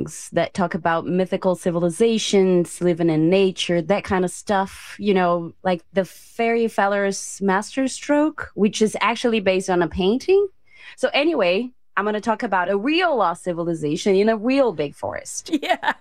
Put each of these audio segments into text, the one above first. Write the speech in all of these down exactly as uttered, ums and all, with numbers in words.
songs that talk about mythical civilizations, living in nature, that kind of stuff, you know, like the Fairy Feller's Masterstroke, which is actually based on a painting. So anyway, I'm going to talk about a real lost civilization in a real big forest. Yeah.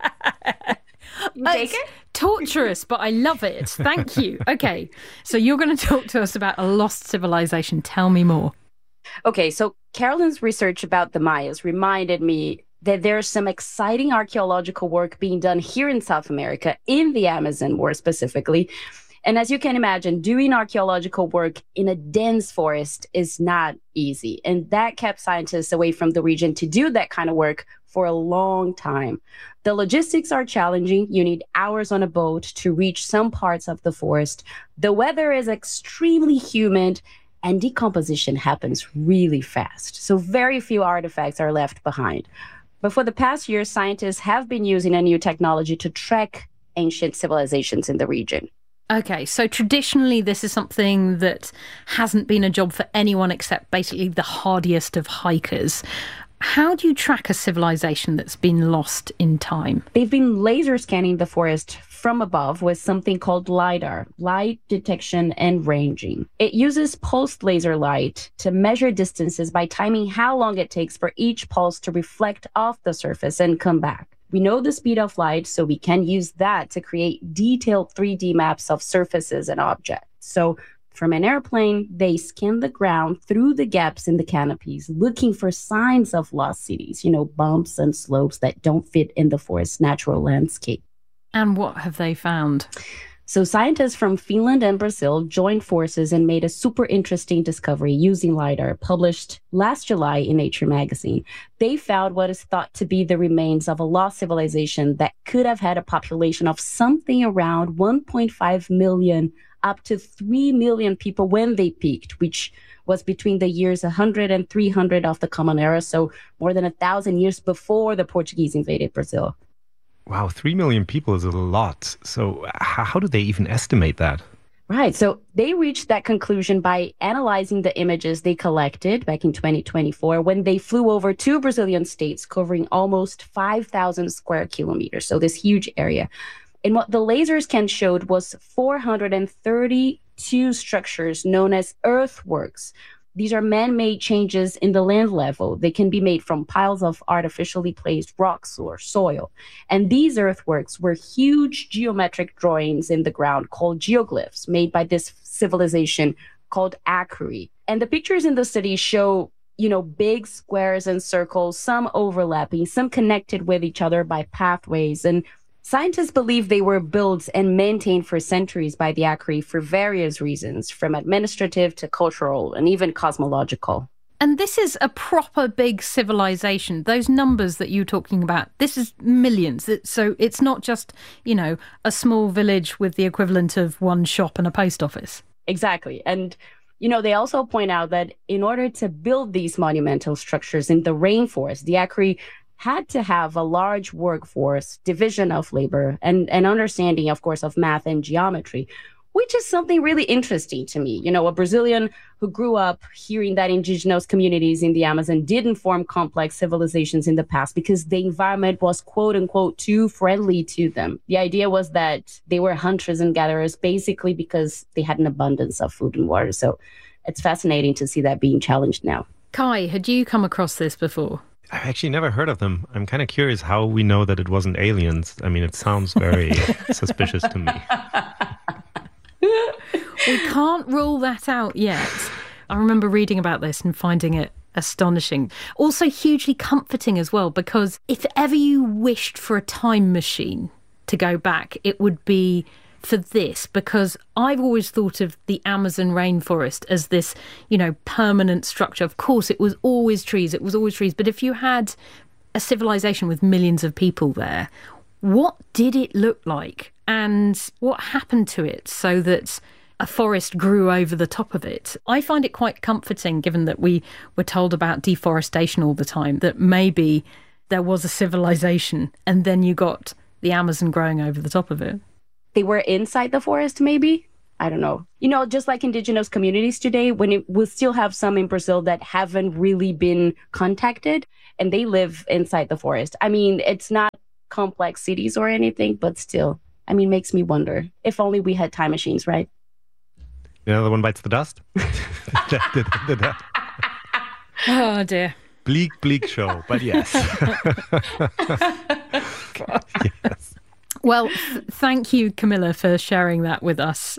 You take it? Torturous, but I love it. Thank you. Okay, so you're going to talk to us about a lost civilization. Tell me more. Okay, so Carolyn's research about the Mayas reminded me that there's some exciting archaeological work being done here in South America, in the Amazon more specifically. And as you can imagine, doing archaeological work in a dense forest is not easy. And that kept scientists away from the region to do that kind of work for a long time. The logistics are challenging. You need hours on a boat to reach some parts of the forest. The weather is extremely humid, and decomposition happens really fast. So very few artifacts are left behind. But for the past year, scientists have been using a new technology to track ancient civilizations in the region. Okay, so traditionally this is something that hasn't been a job for anyone except basically the hardiest of hikers. How do you track a civilization that's been lost in time? They've been laser scanning the forest from above with something called LiDAR, light detection and ranging. It uses pulsed laser light to measure distances by timing how long it takes for each pulse to reflect off the surface and come back. We know the speed of light, so we can use that to create detailed three D maps of surfaces and objects. So from an airplane, they scan the ground through the gaps in the canopies, looking for signs of lost cities, you know, bumps and slopes that don't fit in the forest's natural landscape. And what have they found? So scientists from Finland and Brazil joined forces and made a super interesting discovery using LiDAR, published last July in Nature magazine. They found what is thought to be the remains of a lost civilization that could have had a population of something around one point five million up to three million people when they peaked, which was between the years one hundred and three hundred of the Common Era, so more than a thousand years before the Portuguese invaded Brazil. Wow, three million people is a lot. So how do they even estimate that? Right. So they reached that conclusion by analyzing the images they collected back in twenty twenty-four when they flew over two Brazilian states covering almost five thousand square kilometers. So this huge area. And what the laser scan showed was four hundred thirty-two structures known as earthworks. These are man-made changes in the land level. They can be made from piles of artificially placed rocks or soil. And these earthworks were huge geometric drawings in the ground called geoglyphs made by this civilization called Acre. And the pictures in the city show, you know, big squares and circles, some overlapping, some connected with each other by pathways. And scientists believe they were built and maintained for centuries by the Acre for various reasons, from administrative to cultural and even cosmological. And this is a proper big civilization. Those numbers that you're talking about, this is millions. So it's not just, you know, a small village with the equivalent of one shop and a post office. Exactly. And, you know, they also point out that in order to build these monumental structures in the rainforest, the Acre had to have a large workforce, division of labor, and an understanding, of course, of math and geometry, which is something really interesting to me. You know, a Brazilian who grew up hearing that indigenous communities in the Amazon didn't form complex civilizations in the past because the environment was, quote unquote, too friendly to them. The idea was that they were hunters and gatherers basically because they had an abundance of food and water. So it's fascinating to see that being challenged now. Kai, had you come across this before? I've actually never heard of them. I'm kind of curious how we know that it wasn't aliens. I mean, it sounds very suspicious to me. We can't rule that out yet. I remember reading about this and finding it astonishing. Also hugely comforting as well, because if ever you wished for a time machine to go back, it would be for this, because I've always thought of the Amazon rainforest as this, you know, permanent structure. Of course, it was always trees, it was always trees. But if you had a civilization with millions of people there, what did it look like? And what happened to it so that a forest grew over the top of it? I find it quite comforting, given that we were told about deforestation all the time, that maybe there was a civilization and then you got the Amazon growing over the top of it. They were inside the forest, maybe? I don't know. You know, just like indigenous communities today, when it, we'll still have some in Brazil that haven't really been contacted and they live inside the forest. I mean, it's not complex cities or anything, but still, I mean, makes me wonder. If only we had time machines, right? The other one bites the dust. Oh, dear. Bleak, bleak show, but yes. Yes. Well, th- thank you, Camilla, for sharing that with us.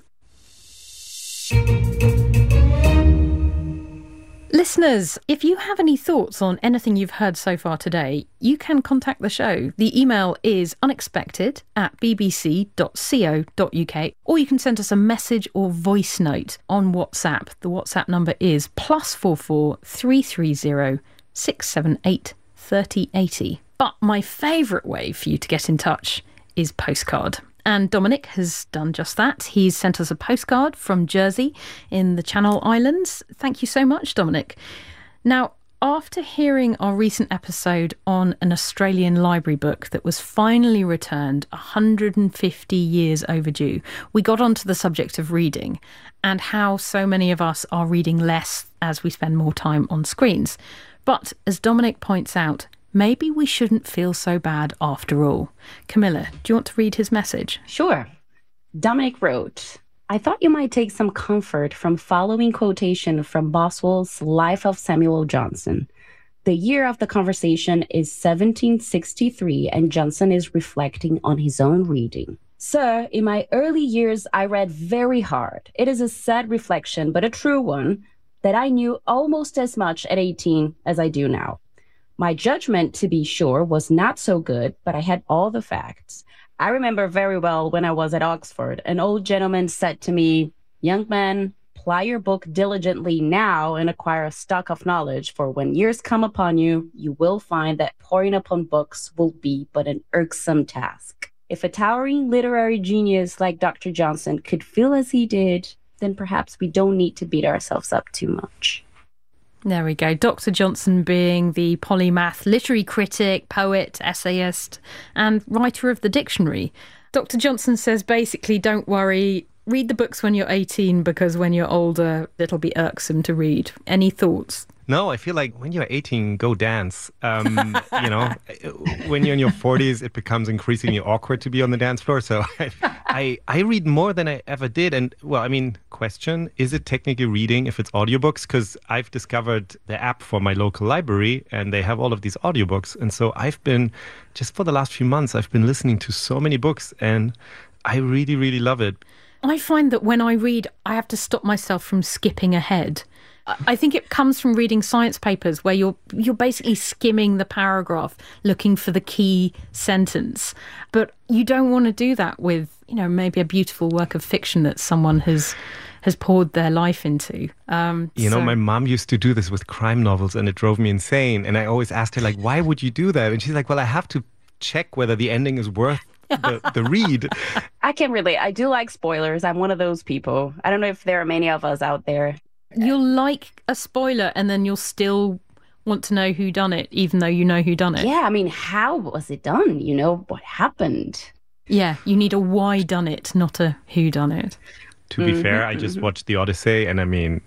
Listeners, if you have any thoughts on anything you've heard so far today, you can contact the show. The email is unexpected at b b c dot co dot u k, or you can send us a message or voice note on WhatsApp. The WhatsApp number is plus four four three three zero six seven eight thirty eighty. But my favourite way for you to get in touch is postcard. And Dominic has done just that. He's sent us a postcard from Jersey in the Channel Islands. Thank you so much, Dominic. Now, after hearing our recent episode on an Australian library book that was finally returned one hundred fifty years overdue, we got onto the subject of reading and how so many of us are reading less as we spend more time on screens. But as Dominic points out, maybe we shouldn't feel so bad after all. Camilla, do you want to read his message? Sure. Dominic wrote, I thought you might take some comfort from following quotation from Boswell's Life of Samuel Johnson. The year of the conversation is seventeen sixty-three, and Johnson is reflecting on his own reading. Sir, in my early years, I read very hard. It is a sad reflection, but a true one, that I knew almost as much at eighteen as I do now. My judgment, to be sure, was not so good, but I had all the facts. I remember very well when I was at Oxford, an old gentleman said to me, young man, ply your book diligently now and acquire a stock of knowledge, for when years come upon you, you will find that poring upon books will be but an irksome task. If a towering literary genius like Doctor Johnson could feel as he did, then perhaps we don't need to beat ourselves up too much. There we go. Doctor Johnson being the polymath, literary critic, poet, essayist, and writer of the dictionary. Doctor Johnson says basically, don't worry, read the books when you're eighteen, because when you're older, it'll be irksome to read. Any thoughts? No, I feel like when you're eighteen, go dance. Um, you know, when you're in your forties, it becomes increasingly awkward to be on the dance floor. So I, I, I read more than I ever did. And, well, I mean, question, is it technically reading if it's audiobooks? Because I've discovered the app for my local library and they have all of these audiobooks. And so I've been, just for the last few months, I've been listening to so many books and I really, really love it. I find that when I read, I have to stop myself from skipping ahead. I think it comes from reading science papers where you're you're basically skimming the paragraph, looking for the key sentence. But you don't want to do that with, you know, maybe a beautiful work of fiction that someone has has poured their life into. Um, you so. know, my mom used to do this with crime novels and it drove me insane. And I always asked her, like, why would you do that? And she's like, well, I have to check whether the ending is worth the, the read. I can relate. I do like spoilers. I'm one of those people. I don't know if there are many of us out there. You'll like a spoiler and then you'll still want to know who done it, even though you know who done it. Yeah, I mean, how was it done? You know, what happened? Yeah, you need a why done it, not a who done it. To be mm-hmm, fair, I just mm-hmm. watched The Odyssey and I mean,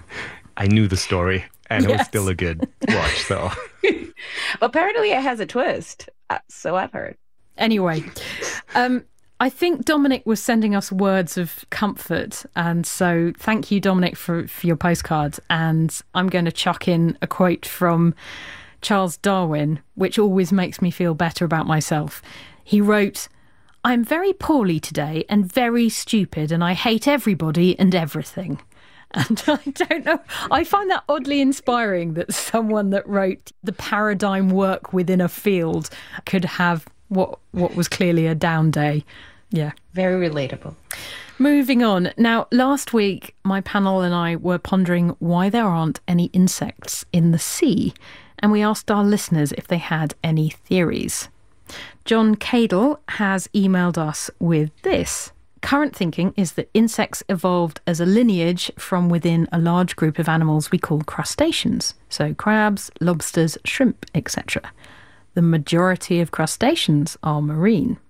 I knew the story and yes. It was still a good watch, so. Apparently it has a twist, so I've heard. Anyway, um, I think Dominic was sending us words of comfort. And so thank you, Dominic, for, for your postcard. And I'm going to chuck in a quote from Charles Darwin, which always makes me feel better about myself. He wrote, I'm very poorly today and very stupid, and I hate everybody and everything. And I don't know, I find that oddly inspiring that someone that wrote the paradigm work within a field could have what what was clearly a down day. Yeah. Very relatable. Moving on. Now, last week, my panel and I were pondering why there aren't any insects in the sea. And we asked our listeners if they had any theories. John Cadle has emailed us with this. Current thinking is that insects evolved as a lineage from within a large group of animals we call crustaceans. So crabs, lobsters, shrimp, et cetera. The majority of crustaceans are marine.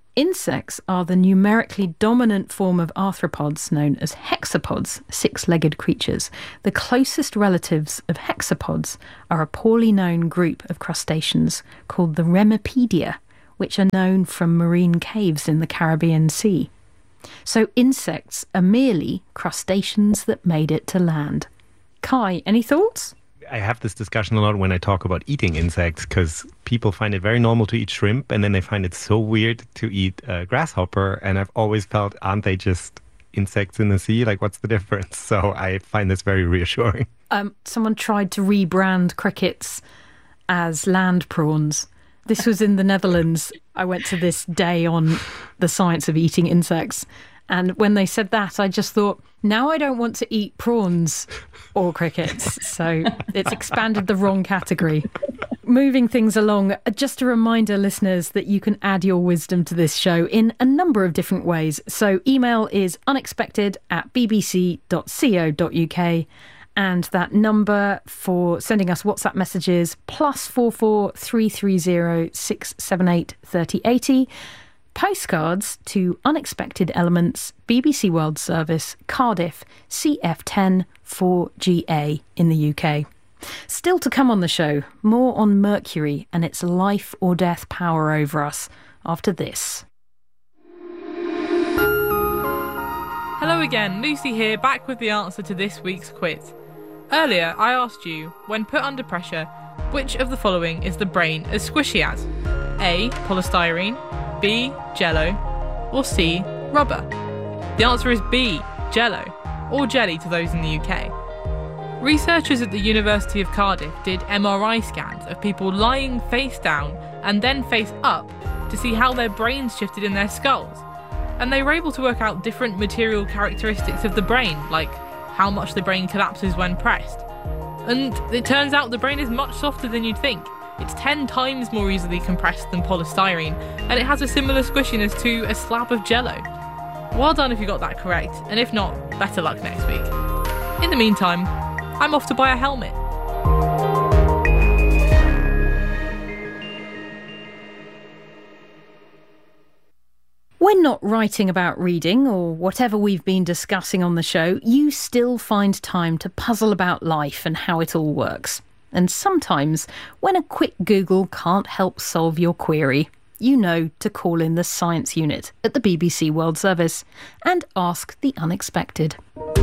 Insects are the numerically dominant form of arthropods known as hexapods, six-legged creatures. The closest relatives of hexapods are a poorly known group of crustaceans called the Remipedia, which are known from marine caves in the Caribbean Sea. So insects are merely crustaceans that made it to land. Kai, any thoughts? I have this discussion a lot when I talk about eating insects, because people find it very normal to eat shrimp, and then they find it so weird to eat a grasshopper. And I've always felt, aren't they just insects in the sea? Like, what's the difference? So I find this very reassuring. Um, someone tried to rebrand crickets as land prawns. This was in the Netherlands. I went to this day on the science of eating insects. And when they said that, I just thought, now I don't want to eat prawns or crickets. So it's expanded the wrong category. Moving things along, just a reminder, listeners, that you can add your wisdom to this show in a number of different ways. So email is unexpected at b b c dot co dot u k. And that number for sending us WhatsApp messages, plus four four three three zero six seven eight thirty eighty. Postcards to Unexpected Elements, B B C World Service, Cardiff, C F ten four G A in the U K. Still to come on the show, more on Mercury and its life or death power over us after this. Hello again, Lucy here, back with the answer to this week's quiz. Earlier, I asked you, when put under pressure, which of the following is the brain as squishy as? A. Polystyrene, B. Jello, or C. Rubber? The answer is B. Jello, or jelly to those in the U K. Researchers at the University of Cardiff did M R I scans of people lying face down and then face up to see how their brains shifted in their skulls. And they were able to work out different material characteristics of the brain, like how much the brain collapses when pressed. And it turns out the brain is much softer than you'd think. It's ten times more easily compressed than polystyrene, and it has a similar squishiness to a slab of jello. Well done if you got that correct, and if not, better luck next week. In the meantime, I'm off to buy a helmet. When not writing about reading or whatever we've been discussing on the show, you still find time to puzzle about life and how it all works. And sometimes, when a quick Google can't help solve your query, you know to call in the science unit at the B B C World Service and ask the unexpected.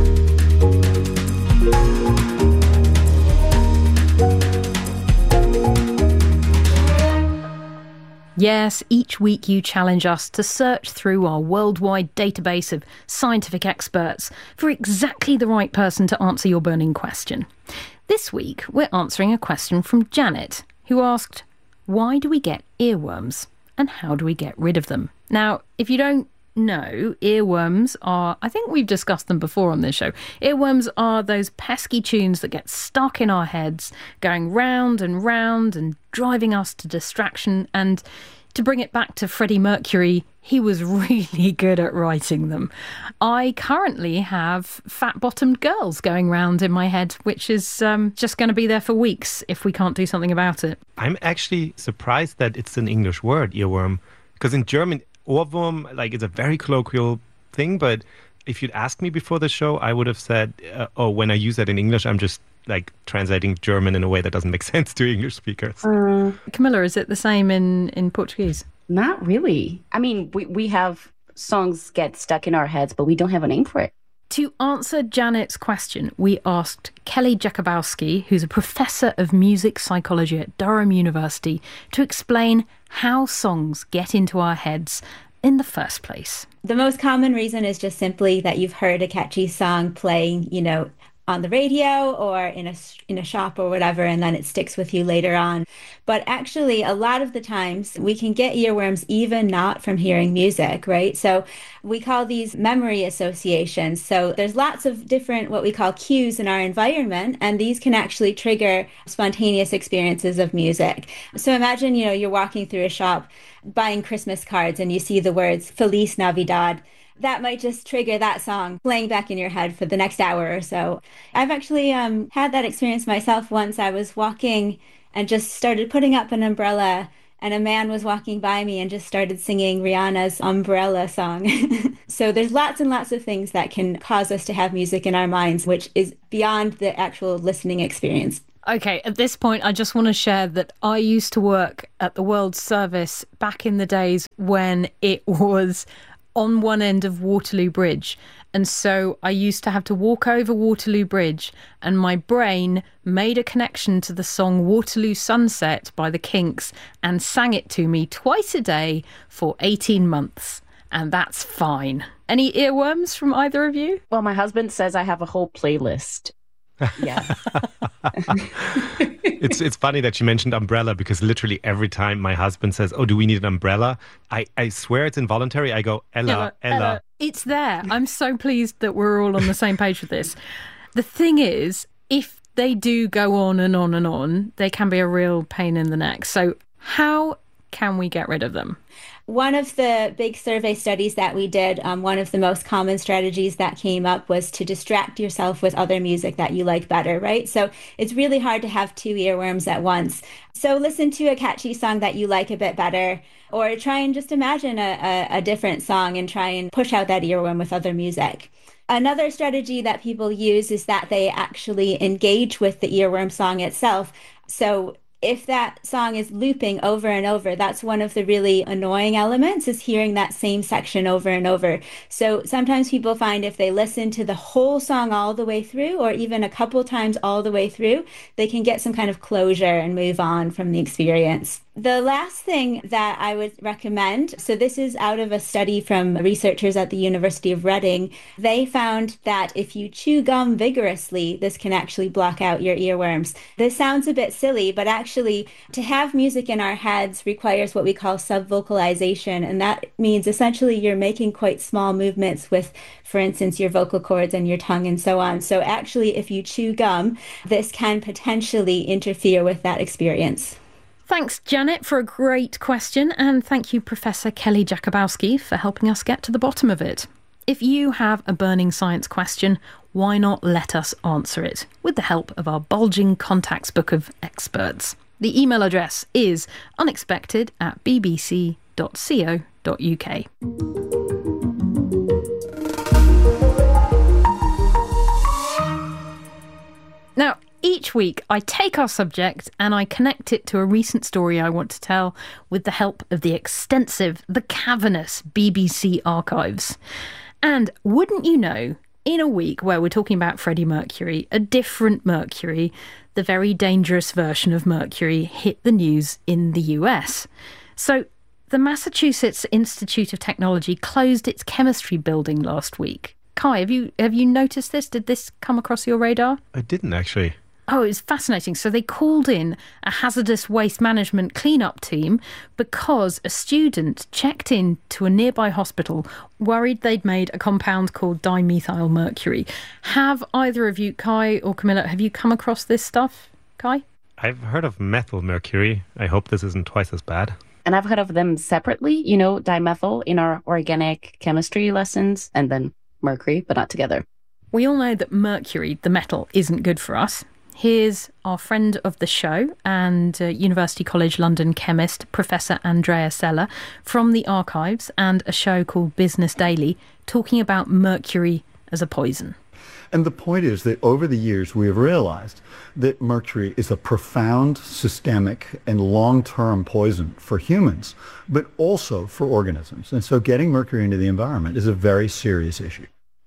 Yes, each week you challenge us to search through our worldwide database of scientific experts for exactly the right person to answer your burning question. This week, we're answering a question from Janet, who asked, why do we get earworms and how do we get rid of them? Now, if you don't know, earworms are, I think we've discussed them before on this show, earworms are those pesky tunes that get stuck in our heads, going round and round and driving us to distraction. And to bring it back to Freddie Mercury, he was really good at writing them. I currently have fat-bottomed girls going round in my head, which is um, just going to be there for weeks if we can't do something about it. I'm actually surprised that it's an English word, earworm, because in German, Ohrwurm, like, it's a very colloquial thing, but if you'd asked me before the show, I would have said, uh, oh, when I use that in English, I'm just like translating German in a way that doesn't make sense to English speakers. Uh, Camilla, is it the same in, in Portuguese? Not really. I mean, we, we have songs get stuck in our heads, but we don't have a name for it. To answer Janet's question, we asked Kelly Jakubowski, who's a professor of music psychology at Durham University, to explain how songs get into our heads in the first place. The most common reason is just simply that you've heard a catchy song playing, you know, on the radio or in a, in a shop or whatever, and then it sticks with you later on. But actually, a lot of the times we can get earworms even not from hearing music, right? So we call these memory associations. So there's lots of different what we call cues in our environment, and these can actually trigger spontaneous experiences of music. So imagine, you know, you're walking through a shop buying Christmas cards and you see the words Feliz Navidad. That might just trigger that song playing back in your head for the next hour or so. I've actually um, had that experience myself once. I was walking and just started putting up an umbrella and a man was walking by me and just started singing Rihanna's Umbrella song. So there's lots and lots of things that can cause us to have music in our minds, which is beyond the actual listening experience. Okay, at this point, I just want to share that I used to work at the World Service back in the days when it was on one end of Waterloo Bridge. And so I used to have to walk over Waterloo Bridge, and my brain made a connection to the song Waterloo Sunset by the Kinks and sang it to me twice a day for eighteen months. And that's fine. Any earworms from either of you? Well, my husband says I have a whole playlist. Yeah. it's it's funny that you mentioned umbrella, because literally every time my husband says, oh, do we need an umbrella? I, I swear it's involuntary. I go, Ella, Ella, Ella. Ella. It's there. I'm so pleased that we're all on the same page with this. The thing is, if they do go on and on and on, they can be a real pain in the neck. So how can we get rid of them? One of the big survey studies that we did, um, one of the most common strategies that came up was to distract yourself with other music that you like better, right? So it's really hard to have two earworms at once. So listen to a catchy song that you like a bit better, or try and just imagine a, a, a different song and try and push out that earworm with other music. Another strategy that people use is that they actually engage with the earworm song itself. So if that song is looping over and over, that's one of the really annoying elements, is hearing that same section over and over. So sometimes people find if they listen to the whole song all the way through, or even a couple times all the way through, they can get some kind of closure and move on from the experience. The last thing that I would recommend, so this is out of a study from researchers at the University of Reading. They found that if you chew gum vigorously, this can actually block out your earworms. This sounds a bit silly, but actually to have music in our heads requires what we call subvocalization. And that means essentially you're making quite small movements with, for instance, your vocal cords and your tongue and so on. So actually, if you chew gum, this can potentially interfere with that experience. Thanks, Janet, for a great question, and thank you, Professor Kelly Jakubowski, for helping us get to the bottom of it. If you have a burning science question, why not let us answer it with the help of our bulging contacts book of experts? The email address is unexpected at b b c dot co dot u k. Now, each week, I take our subject and I connect it to a recent story I want to tell with the help of the extensive, the cavernous B B C archives. And wouldn't you know, in a week where we're talking about Freddie Mercury, a different Mercury, the very dangerous version of Mercury, hit the news in the U S. So the Massachusetts Institute of Technology closed its chemistry building last week. Kai, have you have you noticed this? Did this come across your radar? I didn't, actually. Oh, it was fascinating. So they called in a hazardous waste management cleanup team because a student checked in to a nearby hospital worried they'd made a compound called dimethyl mercury. Have either of you, Kai or Camilla, have you come across this stuff? Kai? I've heard of methyl mercury. I hope this isn't twice as bad. And I've heard of them separately, you know, dimethyl in our organic chemistry lessons, and then mercury, but not together. We all know that mercury, the metal, isn't good for us. Here's our friend of the show and uh, University College London chemist, Professor Andrea Sella, from the archives and a show called Business Daily, talking about mercury as a poison. And the point is that over the years we have realized that mercury is a profound, systemic, and long-term poison for humans, but also for organisms. And so getting mercury into the environment is a very serious issue.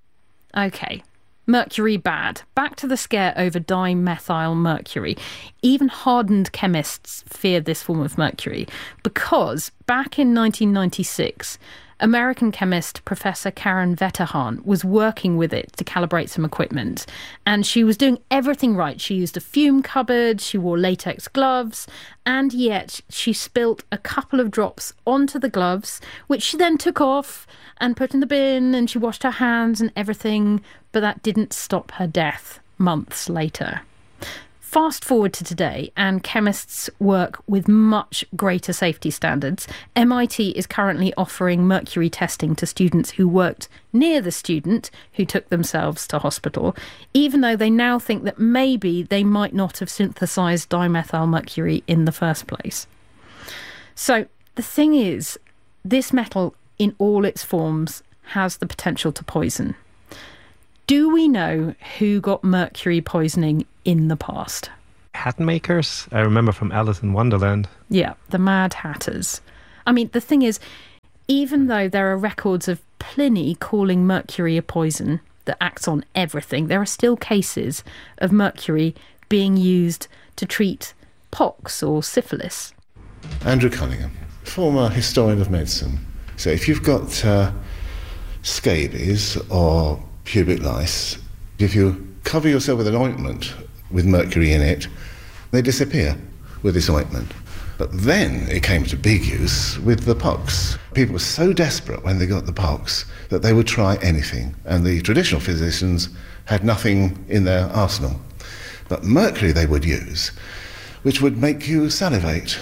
Okay. Mercury bad. Back to the scare over dimethyl mercury. Even hardened chemists fear this form of mercury because back in nineteen ninety-six, American chemist Professor Karen Vetterhahn was working with it to calibrate some equipment. And she was doing everything right. She used a fume cupboard, she wore latex gloves, and yet she spilt a couple of drops onto the gloves, which she then took off and put in the bin, and she washed her hands and everything, but that didn't stop her death months later. Fast forward to today, and chemists work with much greater safety standards. M I T is currently offering mercury testing to students who worked near the student who took themselves to hospital, even though they now think that maybe they might not have synthesized dimethyl mercury in the first place. So the thing is, this metal in all its forms has the potential to poison. Do we know who got mercury poisoning in the past? Hat makers? I remember from Alice in Wonderland. Yeah, the Mad Hatters. I mean, the thing is, even though there are records of Pliny calling mercury a poison that acts on everything, there are still cases of mercury being used to treat pox or syphilis. Andrew Cunningham, former historian of medicine. So if you've got uh, scabies or pubic lice, if you cover yourself with an ointment with mercury in it, they disappear with this ointment. But then it came to big use with the pox. People were so desperate when they got the pox that they would try anything, and the traditional physicians had nothing in their arsenal. But mercury they would use, which would make you salivate.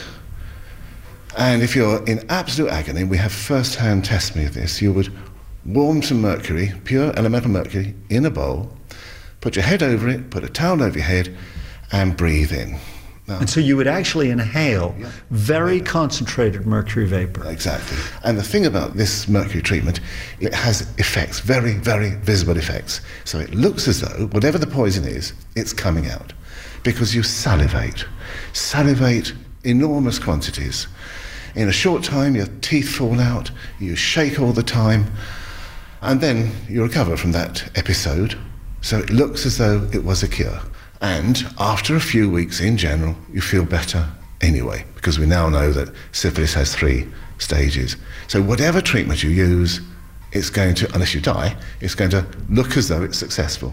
And if you're in absolute agony, we have first-hand testimony of this, you would warm some mercury, pure elemental mercury, in a bowl, put your head over it, put a towel over your head, and breathe in. Now, and so you would actually inhale yeah, very vapor. concentrated mercury vapor. Exactly. And the thing about this mercury treatment, it has effects, very, very visible effects. So it looks as though whatever the poison is, it's coming out. Because you salivate. Salivate enormous quantities. In a short time, your teeth fall out, you shake all the time, and then you recover from that episode. So it looks as though it was a cure. And after a few weeks, in general, you feel better anyway, because we now know that syphilis has three stages. So whatever treatment you use, it's going to, unless you die, it's going to look as though it's successful.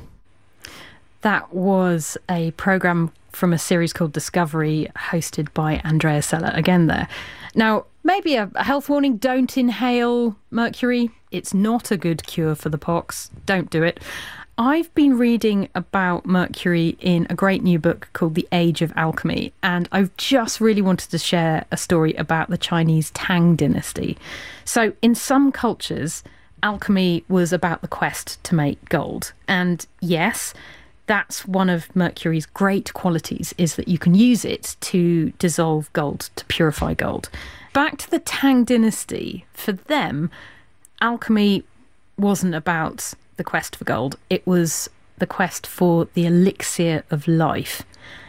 That was a programme from a series called Discovery, hosted by Andrea Sella, again there. Now, maybe a, a health warning, don't inhale mercury. It's not a good cure for the pox. Don't do it. I've been reading about mercury in a great new book called The Age of Alchemy, and I've just really wanted to share a story about the Chinese Tang dynasty. So in some cultures, alchemy was about the quest to make gold. And yes, that's one of mercury's great qualities, is that you can use it to dissolve gold, to purify gold. Back to the Tang dynasty, for them, alchemy wasn't about the quest for gold. It was the quest for the elixir of life.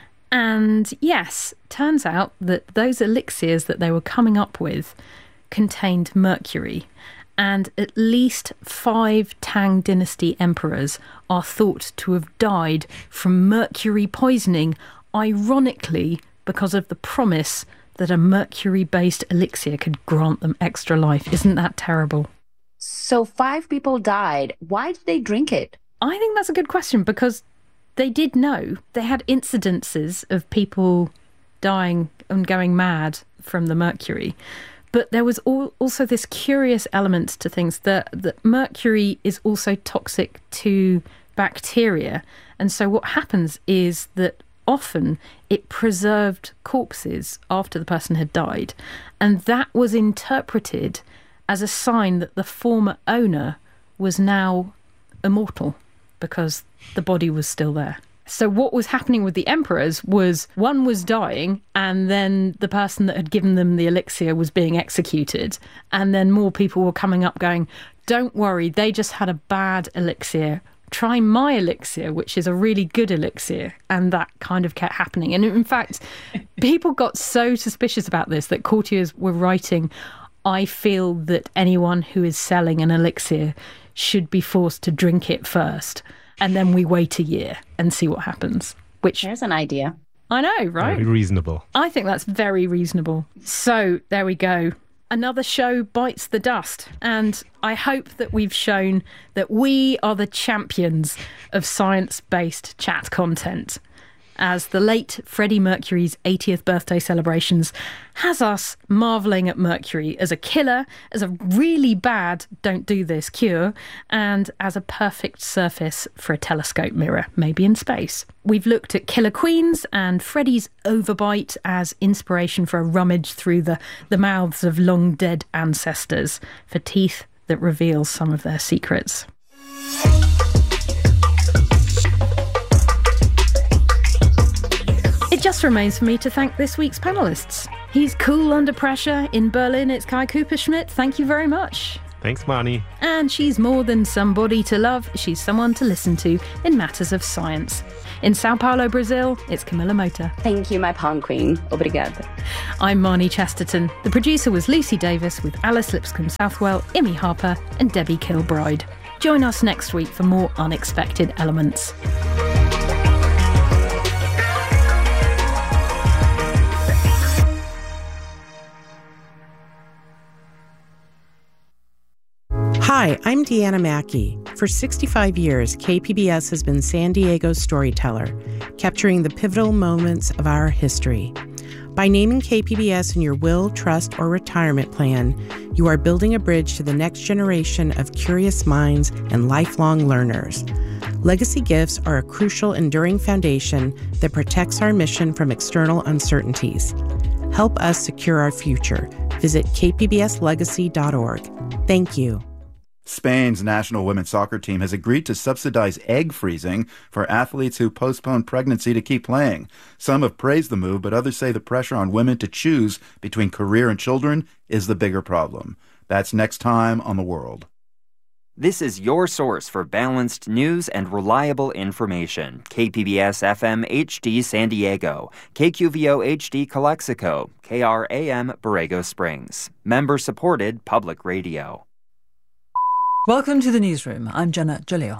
And yes, turns out that those elixirs that they were coming up with contained mercury. And at least five Tang dynasty emperors are thought to have died from mercury poisoning, ironically because of the promise that a mercury-based elixir could grant them extra life. Isn't that terrible? So five people died. Why did they drink it? I think that's a good question, because they did know. They had incidences of people dying and going mad from the mercury. But there was all, also this curious element to things that, that mercury is also toxic to bacteria. And so what happens is that often it preserved corpses after the person had died. And that was interpreted as a sign that the former owner was now immortal because the body was still there. So what was happening with the emperors was one was dying, and then the person that had given them the elixir was being executed. And then more people were coming up going, don't worry, they just had a bad elixir. Try my elixir, which is a really good elixir. And that kind of kept happening. And in fact, people got so suspicious about this that courtiers were writing, I feel that anyone who is selling an elixir should be forced to drink it first. And then we wait a year and see what happens. Which, there's an idea. I know, right? Very reasonable. I think that's very reasonable. So there we go. Another show bites the dust. And I hope that we've shown that we are the champions of science-based chat content, as the late Freddie Mercury's eightieth birthday celebrations has us marvelling at mercury as a killer, as a really bad don't do this cure, and as a perfect surface for a telescope mirror, maybe in space. We've looked at killer queens and Freddie's overbite as inspiration for a rummage through the, the mouths of long dead ancestors for teeth that reveal some of their secrets. It just remains for me to thank this week's panellists. He's cool under pressure. In Berlin, it's Kai Cooper-Schmidt. Thank you very much. Thanks, Marnie. And she's more than somebody to love. She's someone to listen to in matters of science. In Sao Paulo, Brazil, it's Camilla Mota. Thank you, my palm queen. Obrigada. I'm Marnie Chesterton. The producer was Lucy Davis with Alice Lipscomb-Southwell, Imi Harper and Debbie Kilbride. Join us next week for more Unexpected Elements. Hi, I'm Deanna Mackey. For sixty-five years, K P B S has been San Diego's storyteller, capturing the pivotal moments of our history. By naming K P B S in your will, trust, or retirement plan, you are building a bridge to the next generation of curious minds and lifelong learners. Legacy gifts are a crucial, enduring foundation that protects our mission from external uncertainties. Help us secure our future. Visit k p b s legacy dot org. Thank you. Spain's national women's soccer team has agreed to subsidize egg freezing for athletes who postpone pregnancy to keep playing. Some have praised the move, but others say the pressure on women to choose between career and children is the bigger problem. That's next time on The World. This is your source for balanced news and reliable information. K P B S F M H D San Diego, K Q V O H D Calexico, K R A M Borrego Springs. Member-supported public radio. Welcome to the newsroom. I'm Jenna Jalil.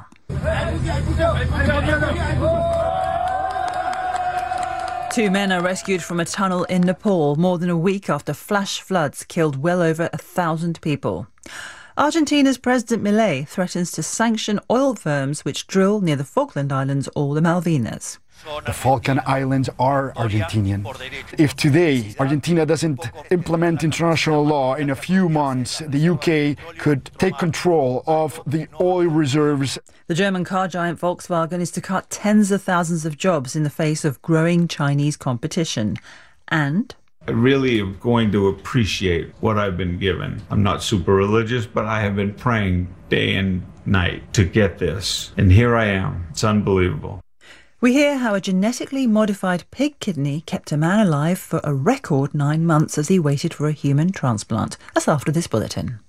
Two men are rescued from a tunnel in Nepal more than a week after flash floods killed well over a thousand people. Argentina's President Milei threatens to sanction oil firms which drill near the Falkland Islands or the Malvinas. The Falkland Islands are Argentinian. If today Argentina doesn't implement international law, in a few months the U K could take control of the oil reserves. The German car giant Volkswagen is to cut tens of thousands of jobs in the face of growing Chinese competition. And I really am going to appreciate what I've been given. I'm not super religious, but I have been praying day and night to get this. And here I am. It's unbelievable. We hear how a genetically modified pig kidney kept a man alive for a record nine months as he waited for a human transplant. That's after this bulletin.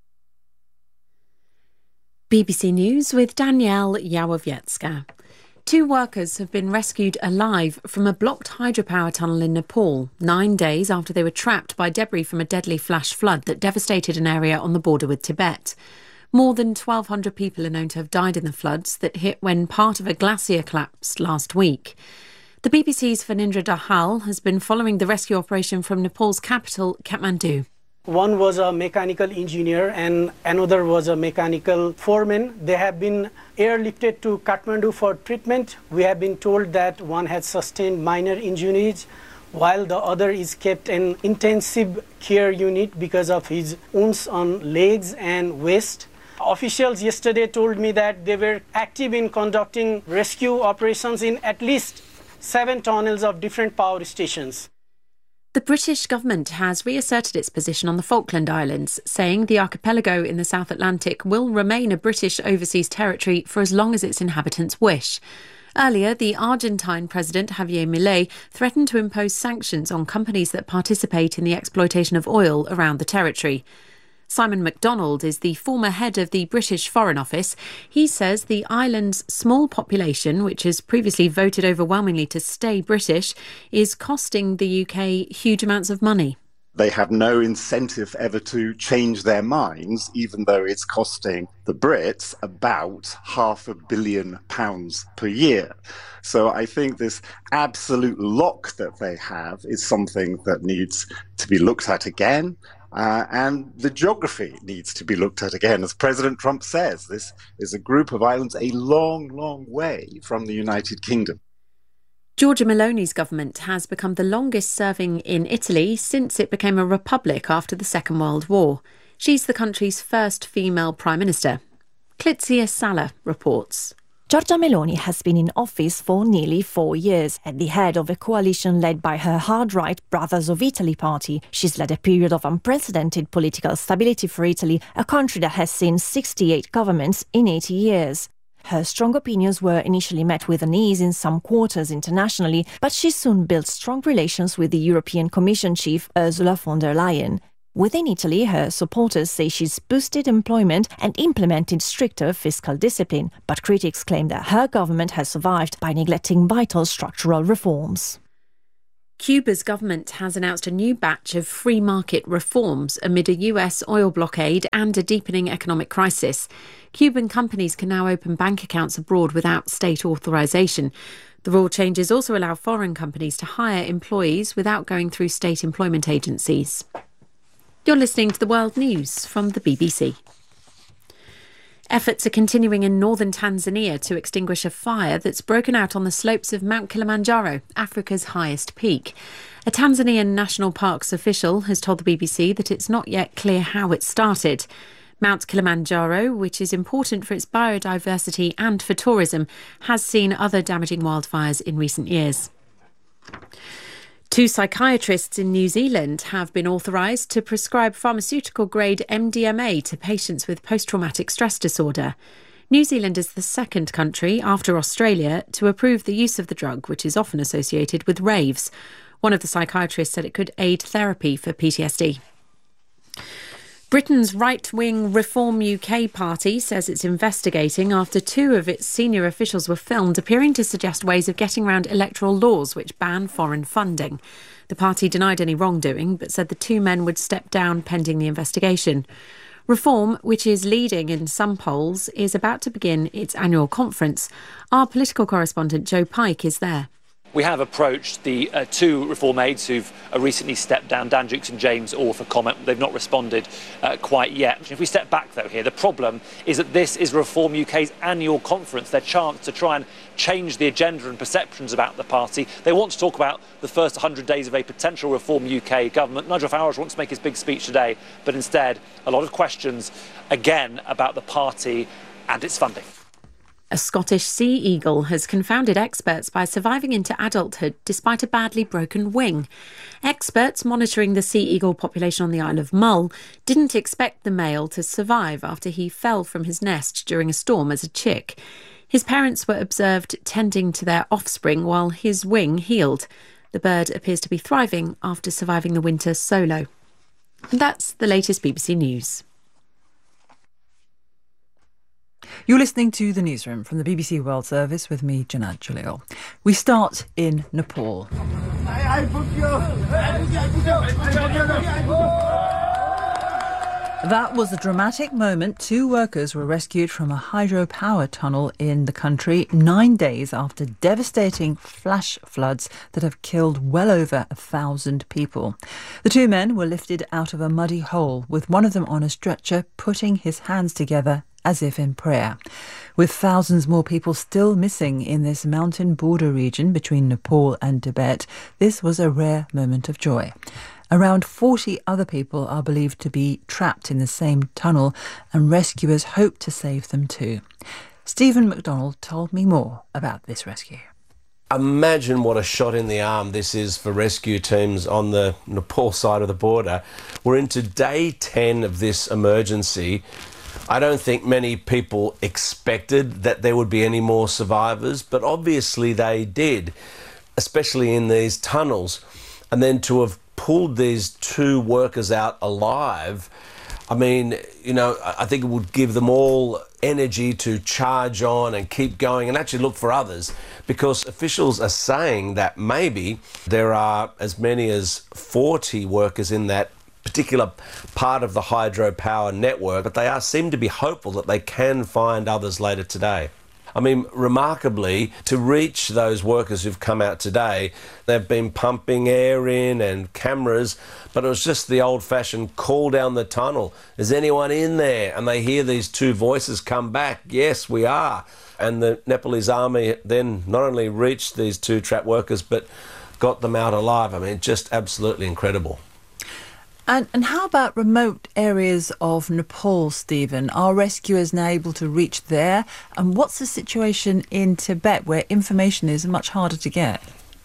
B B C News with Danielle Yawowiecka. Two workers have been rescued alive from a blocked hydropower tunnel in Nepal, nine days after they were trapped by debris from a deadly flash flood that devastated an area on the border with Tibet. More than twelve hundred people are known to have died in the floods that hit when part of a glacier collapsed last week. The B B C's Phanindra Dahal has been following the rescue operation from Nepal's capital, Kathmandu. One was a mechanical engineer and another was a mechanical foreman. They have been airlifted to Kathmandu for treatment. We have been told that one has sustained minor injuries, while the other is kept in intensive care unit because of his wounds on legs and waist. Officials yesterday told me that they were active in conducting rescue operations in at least seven tunnels of different power stations. The British government has reasserted its position on the Falkland Islands, saying the archipelago in the South Atlantic will remain a British overseas territory for as long as its inhabitants wish. Earlier, the Argentine President Javier Milei threatened to impose sanctions on companies that participate in the exploitation of oil around the territory. Simon MacDonald is the former head of the British Foreign Office. He says the island's small population, which has previously voted overwhelmingly to stay British, is costing the U K huge amounts of money. They have no incentive ever to change their minds, even though it's costing the Brits about half a billion pounds per year. So I think this absolute lock that they have is something that needs to be looked at again. Uh, and the geography needs to be looked at again. As President Trump says, this is a group of islands a long, long way from the United Kingdom. Giorgia Meloni's government has become the longest serving in Italy since it became a republic after the Second World War. She's the country's first female prime minister. Clitzia Sala reports. Giorgia Meloni has been in office for nearly four years. At the head of a coalition led by her hard-right Brothers of Italy party, she's led a period of unprecedented political stability for Italy, a country that has seen sixty-eight governments in eighty years. Her strong opinions were initially met with unease in some quarters internationally, but she soon built strong relations with the European Commission chief Ursula von der Leyen. Within Italy, her supporters say she's boosted employment and implemented stricter fiscal discipline, but critics claim that her government has survived by neglecting vital structural reforms. Cuba's government has announced a new batch of free market reforms amid a U S oil blockade and a deepening economic crisis. Cuban companies can now open bank accounts abroad without state authorization. The rule changes also allow foreign companies to hire employees without going through state employment agencies. You're listening to the World News from the B B C. Efforts are continuing in northern Tanzania to extinguish a fire that's broken out on the slopes of Mount Kilimanjaro, Africa's highest peak. A Tanzanian National Parks official has told the B B C that it's not yet clear how it started. Mount Kilimanjaro, which is important for its biodiversity and for tourism, has seen other damaging wildfires in recent years. Two psychiatrists in New Zealand have been authorised to prescribe pharmaceutical-grade M D M A to patients with post-traumatic stress disorder. New Zealand is the second country, after Australia, to approve the use of the drug, which is often associated with raves. One of the psychiatrists said it could aid therapy for P T S D. Britain's right-wing Reform U K party says it's investigating after two of its senior officials were filmed appearing to suggest ways of getting around electoral laws which ban foreign funding. The party denied any wrongdoing, but said the two men would step down pending the investigation. Reform, which is leading in some polls, is about to begin its annual conference. Our political correspondent Joe Pike is there. We have approached the uh, two Reform aides who've uh, recently stepped down, Dan Dukes and James Orr, for comment. They've not responded uh, quite yet. If we step back, though, here, the problem is that this is Reform U K's annual conference, their chance to try and change the agenda and perceptions about the party. They want to talk about the first one hundred days of a potential Reform U K government. Nigel Farage wants to make his big speech today, but instead, a lot of questions, again, about the party and its funding. A Scottish sea eagle has confounded experts by surviving into adulthood despite a badly broken wing. Experts monitoring the sea eagle population on the Isle of Mull didn't expect the male to survive after he fell from his nest during a storm as a chick. His parents were observed tending to their offspring while his wing healed. The bird appears to be thriving after surviving the winter solo. And that's the latest B B C News. You're listening to The Newsroom from the B B C World Service with me, Janad Jalil. We start in Nepal. That was a dramatic moment. Two workers were rescued from a hydropower tunnel in the country nine days after devastating flash floods that have killed well over a thousand people. The two men were lifted out of a muddy hole, with one of them on a stretcher putting his hands together as if in prayer. With thousands more people still missing in this mountain border region between Nepal and Tibet, this was a rare moment of joy. Around forty other people are believed to be trapped in the same tunnel, and rescuers hope to save them too. Stephen McDonald told me more about this rescue. Imagine what a shot in the arm this is for rescue teams on the Nepal side of the border. We're into day ten of this emergency. I don't think many people expected that there would be any more survivors, but obviously they did, especially in these tunnels. And then to have pulled these two workers out alive, I mean, you know, I think it would give them all energy to charge on and keep going and actually look for others, because officials are saying that maybe there are as many as forty workers in that particular part of the hydropower network, but they are seem to be hopeful that they can find others later today. I mean, remarkably, to reach those workers who've come out today, they've been pumping air in and cameras, but it was just the old-fashioned call down the tunnel. Is anyone in there? And they hear these two voices come back. Yes, we are. And the Nepalese army then not only reached these two trapped workers, but got them out alive. I mean, just absolutely incredible. And, and how about remote areas of Nepal, Stephen? Are rescuers now able to reach there? And what's the situation in Tibet, where information is much harder to get?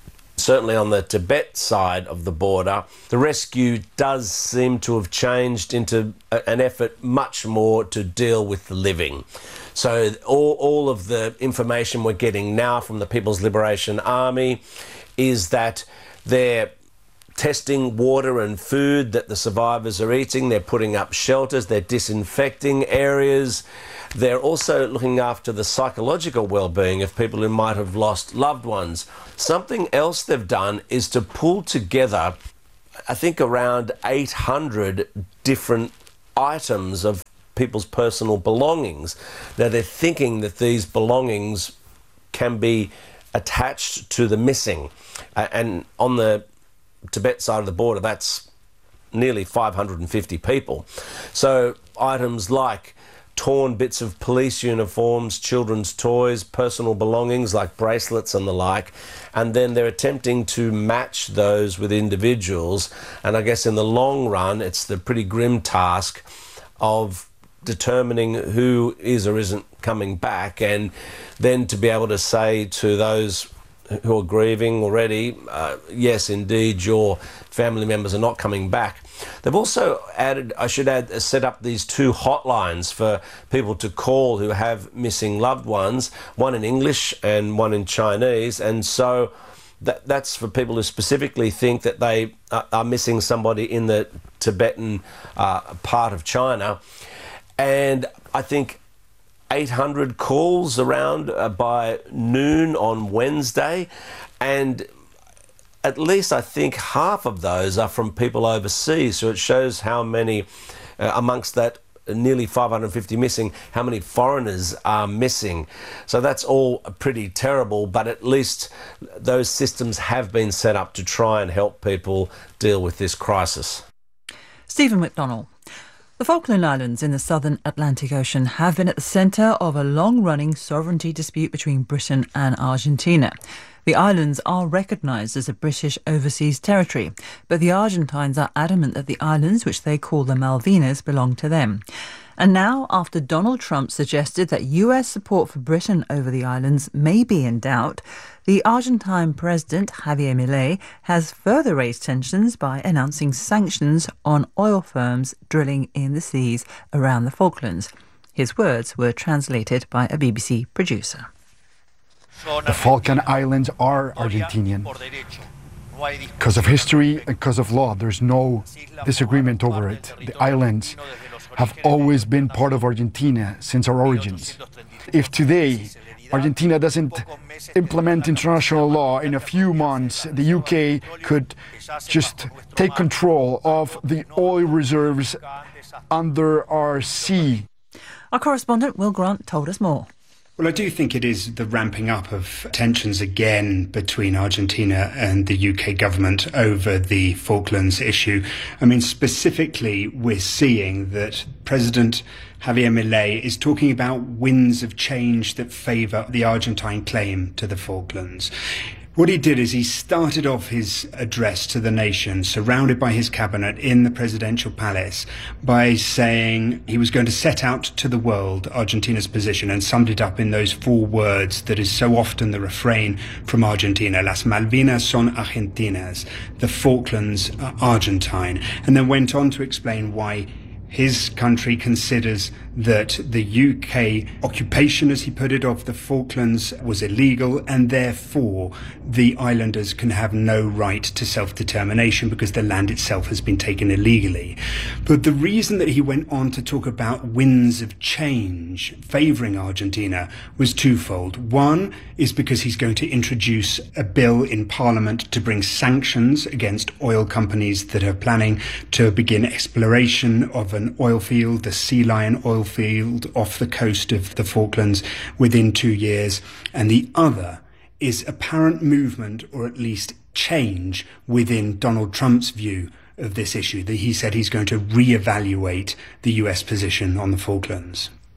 certainly on the Tibet side of the border, the rescue does seem to have changed into a, an effort much more to deal with the living. So all, all of the information we're getting now from the People's Liberation Army is that they're testing water and food that the survivors are eating. They're putting up shelters. They're disinfecting areas. They're also looking after the psychological well-being of people who might have lost loved ones. Something else they've done is to pull together, I think, around eight hundred different items of people's personal belongings. Now, they're thinking that these belongings can be attached to the missing. Uh, and on the Tibet side of the border, that's nearly five hundred fifty people. So items like torn bits of police uniforms, children's toys, personal belongings like bracelets and the like, and then they're attempting to match those with individuals. And I guess in the long run, it's the pretty grim task of determining who is or isn't coming back, and then to be able to say to those who are grieving already, uh, yes, indeed, your family members are not coming back. They've also added, I should add, uh, set up these two hotlines for people to call who have missing loved ones, one in English and one in Chinese. And so that, that's for people who specifically think that they are, are missing somebody in the Tibetan uh, part of China. And I think eight hundred calls around uh, by noon on Wednesday, and at least I think half of those are from people overseas. So it shows how many, uh, amongst that nearly five hundred fifty missing, how many foreigners are missing. So that's all pretty terrible, but at least those systems have been set up to try and help people deal with this crisis. Stephen McDonnell. The Falkland Islands in the southern Atlantic Ocean have been at the centre of a long-running sovereignty dispute between Britain and Argentina. The islands are recognised as a British overseas territory, but the Argentines are adamant that the islands, which they call the Malvinas, belong to them. And now, after Donald Trump suggested that U S support for Britain over the islands may be in doubt, the Argentine President Javier Milei has further raised tensions by announcing sanctions on oil firms drilling in the seas around the Falklands. His words were translated by a B B C producer. The Falkland Islands are Argentinian. Because of history and because of law, there's no disagreement over it. The islands have always been part of Argentina since our origins. If today Argentina doesn't implement international law, in a few months the U K could just take control of the oil reserves under our sea. Our correspondent Will Grant told us more. Well, I do think it is the ramping up of tensions again between Argentina and the U K government over the Falklands issue. I mean, specifically, we're seeing that President Javier Milei is talking about winds of change that favour the Argentine claim to the Falklands. What he did is he started off his address to the nation, surrounded by his cabinet in the presidential palace, by saying he was going to set out to the world Argentina's position, and summed it up in those four words that is so often the refrain from Argentina: Las Malvinas son argentinas, the Falklands are Argentine, and then went on to explain why his country considers that the U K occupation, as he put it, of the Falklands was illegal, and therefore the islanders can have no right to self-determination because the land itself has been taken illegally. But the reason that he went on to talk about winds of change favouring Argentina was twofold. One is because he's going to introduce a bill in Parliament to bring sanctions against oil companies that are planning to begin exploration of an oil field, the Sea Lion oil field off the coast of the Falklands, within two years. And the other is apparent movement, or at least change, within Donald Trump's view of this issue, that he said he's going to reevaluate the U S position on the Falklands.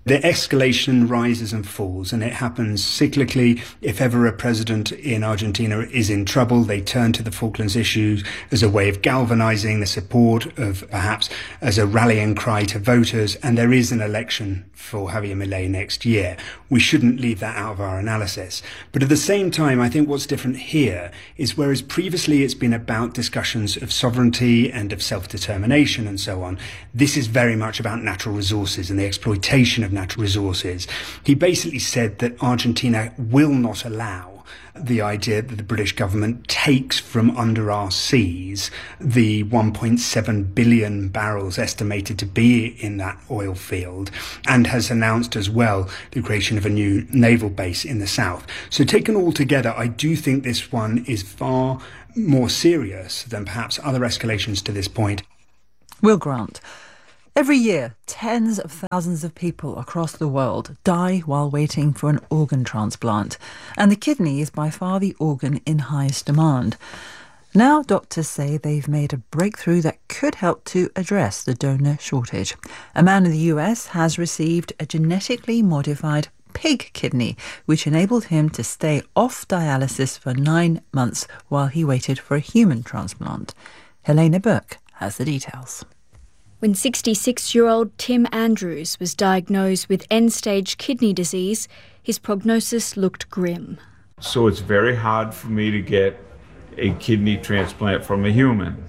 The escalation rises and falls, and it happens cyclically. If ever a president in Argentina is in trouble, they turn to the Falklands issues as a way of galvanizing the support of, perhaps as a rallying cry to voters, and there is an election for Javier Milei next year. We shouldn't leave that out of our analysis. But at the same time, I think what's different here is whereas previously it's been about discussions of sovereignty and of self-determination and so on, this is very much about natural resources and the exploitation of natural resources. He basically said that Argentina will not allow the idea that the British government takes from under our seas the one point seven billion barrels estimated to be in that oil field, and has announced as well the creation of a new naval base in the south. So taken all together, I do think this one is far more serious than perhaps other escalations to this point. Will Grant. Every year, tens of thousands of people across the world die while waiting for an organ transplant, and the kidney is by far the organ in highest demand. Now doctors say they've made a breakthrough that could help to address the donor shortage. A man in the U S has received a genetically modified pig kidney, which enabled him to stay off dialysis for nine months while he waited for a human transplant. Helena Burke has the details. When sixty-six-year-old Tim Andrews was diagnosed with end-stage kidney disease, his prognosis looked grim. So it's very hard for me to get a kidney transplant from a human.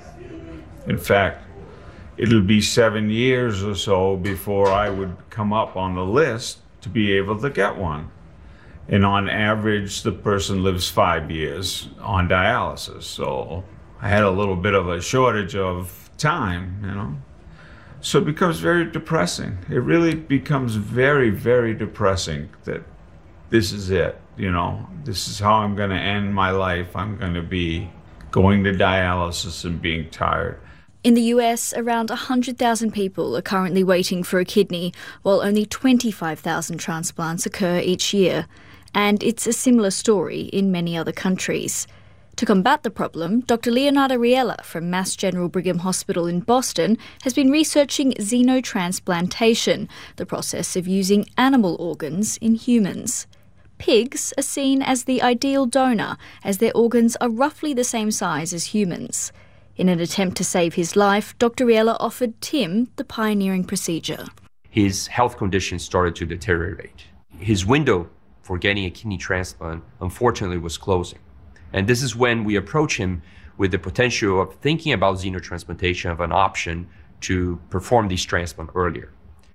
In fact, it'll be seven years or so before I would come up on the list to be able to get one. And on average, the person lives five years on dialysis. So I had a little bit of a shortage of time, you know. So it becomes very depressing. It really becomes very, very depressing that this is it, you know. This is how I'm going to end my life. I'm going to be going to dialysis and being tired. In the U S, around one hundred thousand people are currently waiting for a kidney, while only twenty-five thousand transplants occur each year. And it's a similar story in many other countries. To combat the problem, Doctor Leonardo Riella from Mass General Brigham Hospital in Boston has been researching xenotransplantation, the process of using animal organs in humans. Pigs are seen as the ideal donor, as their organs are roughly the same size as humans. In an attempt to save his life, Doctor Riella offered Tim the pioneering procedure. His health condition started to deteriorate. His window for getting a kidney transplant, unfortunately, was closing. And this is when we approach him with the potential of thinking about xenotransplantation of an option to perform these transplants earlier.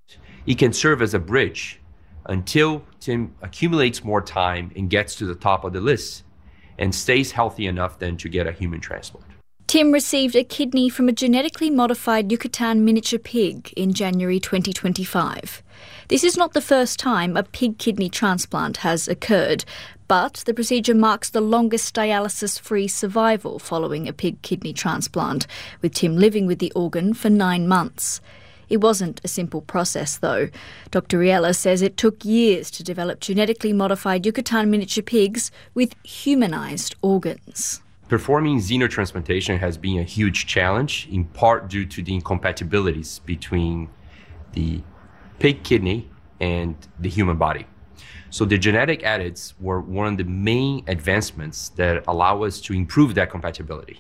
It can serve as a bridge until Tim accumulates more time and gets to the top of the list and stays healthy enough then to get a human transplant. Tim received a kidney from a genetically modified Yucatan miniature pig in January twenty twenty-five. This is not the first time a pig kidney transplant has occurred, but the procedure marks the longest dialysis-free survival following a pig kidney transplant, with Tim living with the organ for nine months. It wasn't a simple process, though. Doctor Riella says it took years to develop genetically modified Yucatan miniature pigs with humanized organs. Performing xenotransplantation has been a huge challenge, in part due to the incompatibilities between the pig kidney and the human body. So the genetic edits were one of the main advancements that allow us to improve that compatibility,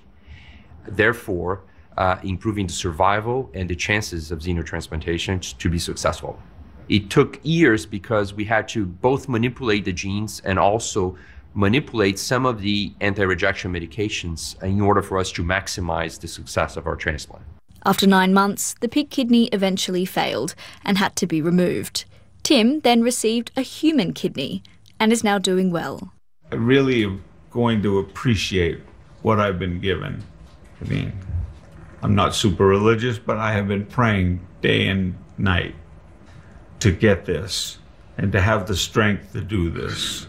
therefore uh, improving the survival and the chances of xenotransplantation to be successful. It took years because we had to both manipulate the genes and also manipulate some of the anti-rejection medications in order for us to maximize the success of our transplant. After nine months, the pig kidney eventually failed and had to be removed. Tim then received a human kidney and is now doing well. I really am going to appreciate what I've been given. I mean, I'm not super religious, but I have been praying day and night to get this and to have the strength to do this.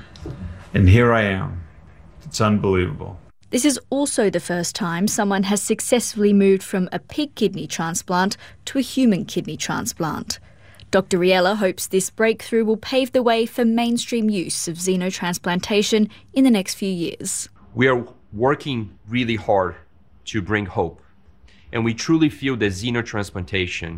And here I am. It's unbelievable. This is also the first time someone has successfully moved from a pig kidney transplant to a human kidney transplant. Doctor Riella hopes this breakthrough will pave the way for mainstream use of xenotransplantation in the next few years. We are working really hard to bring hope, and we truly feel that xenotransplantation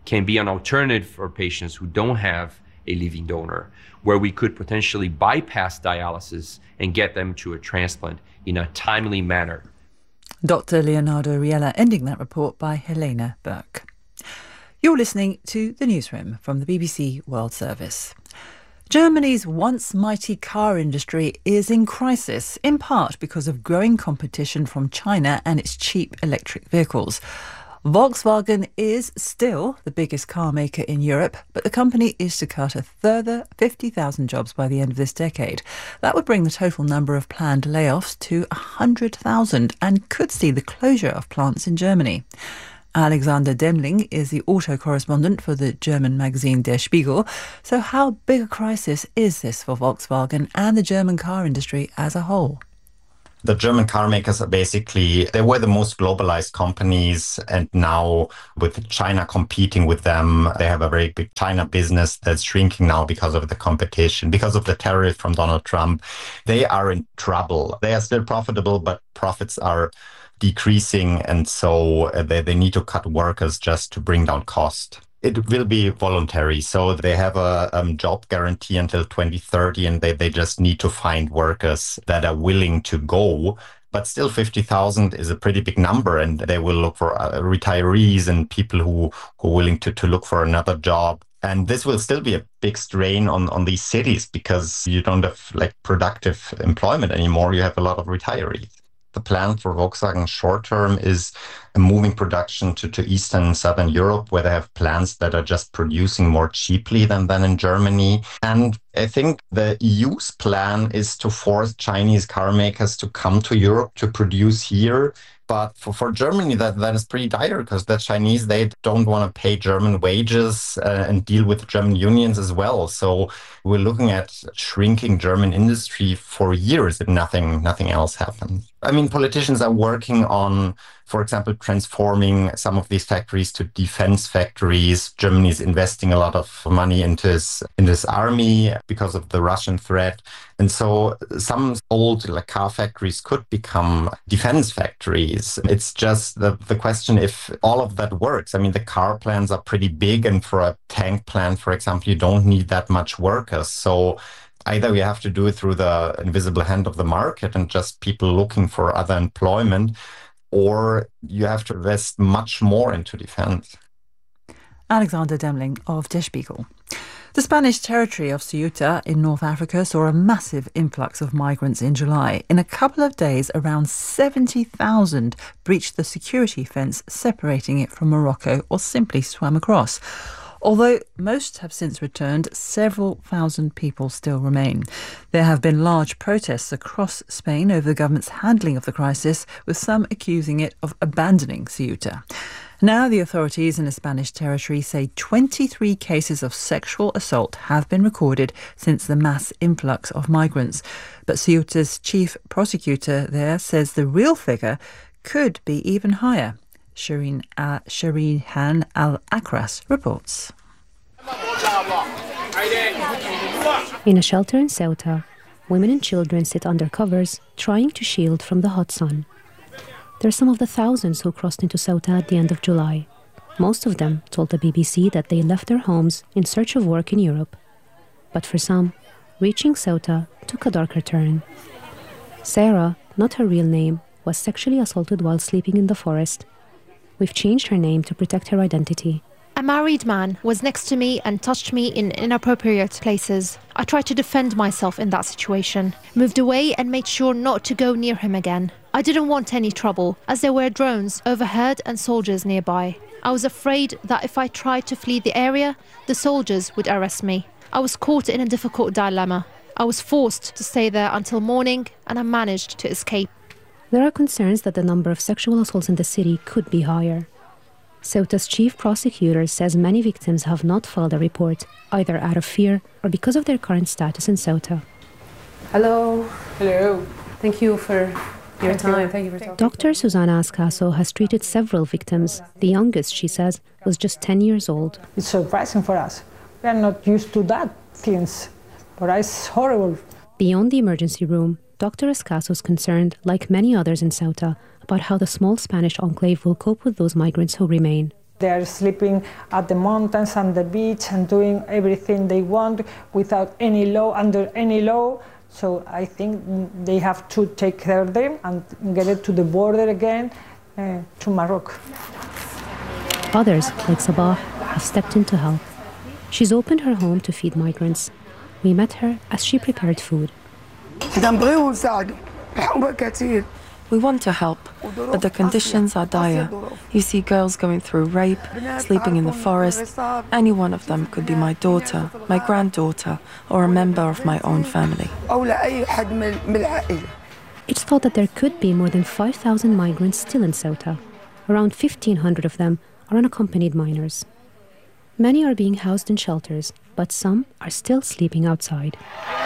can be an alternative for patients who don't have a living donor, where we could potentially bypass dialysis and get them to a transplant in a timely manner. Doctor Leonardo Riella, ending that report by Helena Burke. You're listening to The Newsroom from the B B C World Service. Germany's once mighty car industry is in crisis, in part because of growing competition from China and its cheap electric vehicles. Volkswagen is still the biggest car maker in Europe, but the company is to cut a further fifty thousand jobs by the end of this decade. That would bring the total number of planned layoffs to one hundred thousand and could see the closure of plants in Germany. Alexander Demling is the auto correspondent for the German magazine Der Spiegel. So how big a crisis is this for Volkswagen and the German car industry as a whole? The German car makers are basically, they were the most globalized companies, and now with China competing with them, they have a very big China business that's shrinking now because of the competition, because of the tariff from Donald Trump. They are in trouble. They are still profitable, but profits are decreasing, and so they, they need to cut workers just to bring down cost. It will be voluntary, so they have a um, job guarantee until twenty thirty, and they, they just need to find workers that are willing to go. But still, fifty thousand is a pretty big number, and they will look for uh, retirees and people who, who are willing to, to look for another job. And this will still be a big strain on, on these cities because you don't have like productive employment anymore. You have a lot of retirees. The plan for Volkswagen short term is moving production to, to Eastern and Southern Europe, where they have plants that are just producing more cheaply than, than in Germany. And I think the E U's plan is to force Chinese car makers to come to Europe to produce here. But for, for Germany, that, that is pretty dire because the Chinese, they don't want to pay German wages uh, and deal with German unions as well. So we're looking at shrinking German industry for years if nothing, nothing else happens. I mean, politicians are working on, for example, transforming some of these factories to defense factories. Germany is investing a lot of money into this, into this army because of the Russian threat. And so some old like car factories could become defense factories. It's just the, the question if all of that works. I mean, the car plants are pretty big, and for a tank plant, for example, you don't need that much workers. So either we have to do it through the invisible hand of the market and just people looking for other employment, or you have to invest much more into defense. Alexander Demling of Der Spiegel. The Spanish territory of Ceuta in North Africa saw a massive influx of migrants in July. In a couple of days, around seventy thousand breached the security fence separating it from Morocco or simply swam across. Although most have since returned, several thousand people still remain. There have been large protests across Spain over the government's handling of the crisis, with some accusing it of abandoning Ceuta. Now the authorities in the Spanish territory say twenty-three cases of sexual assault have been recorded since the mass influx of migrants. But Ceuta's chief prosecutor there says the real figure could be even higher. Shireen, uh, Shireen Al-Akras reports. In a shelter in Ceuta, women and children sit under covers, trying to shield from the hot sun. They're some of the thousands who crossed into Ceuta at the end of July. Most of them told the B B C that they left their homes in search of work in Europe. But for some, reaching Ceuta took a darker turn. Sarah, not her real name, was sexually assaulted while sleeping in the forest. We've changed her name to protect her identity. A married man was next to me and touched me in inappropriate places. I tried to defend myself in that situation, moved away and made sure not to go near him again. I didn't want any trouble, as there were drones overhead and soldiers nearby. I was afraid that if I tried to flee the area, the soldiers would arrest me. I was caught in a difficult dilemma. I was forced to stay there until morning, and I managed to escape. There are concerns that the number of sexual assaults in the city could be higher. Ceuta's chief prosecutor says many victims have not filed a report, either out of fear or because of their current status in Ceuta. Hello. Hello. Thank you for your Thank time. You. Thank you for talking. Doctor Susana Ascaso has treated several victims. The youngest, she says, was just ten years old. It's surprising for us. We are not used to that things, but it's horrible. Beyond the emergency room, Doctor Ascaso is concerned, like many others in Ceuta, about how the small Spanish enclave will cope with those migrants who remain. They are sleeping at the mountains and the beach and doing everything they want without any law, under any law. So I think they have to take care of them and get it to the border again, uh, to Morocco. Others, like Sabah, have stepped in to help. She's opened her home to feed migrants. We met her as she prepared food. We want to help, but the conditions are dire. You see girls going through rape, sleeping in the forest. Any one of them could be my daughter, my granddaughter, or a member of my own family. It's thought that there could be more than five thousand migrants still in Ceuta. Around fifteen hundred of them are unaccompanied minors. Many are being housed in shelters, but some are still sleeping outside.